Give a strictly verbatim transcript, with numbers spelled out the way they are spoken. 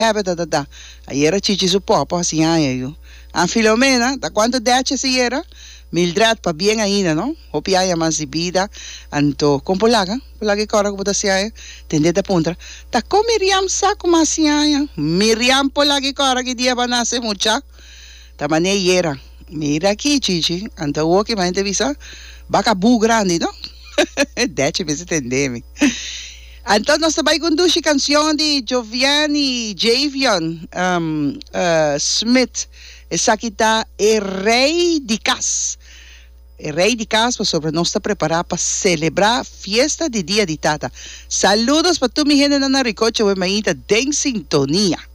Hebben dat, dat, dat. Ayera chichi su popo, assim, ai, eu. A Filomena, da quanto dete se era? Mildred pa bien ainda, no? Hopi ai mas de vida, anto com polaga, polaga cora que botar se ai, tende da punta. Ta com Miriam saco mas assim ai, Miriam polaga cora que dia banase mucha. Ta mane era. Mira aqui, chichi, anto o que mais visa, baca bu grande, no? Dete me entender-me. Então, nós também conduz a canção de Giovanni Javion um, uh, Smith. Essa aqui está é Rei de Cas. É Rei de Cas, mas sobre nós está preparado para celebrar a festa de Dia de Tata. Saludos para tu, mi gente, na Ricoche, o em sintonia.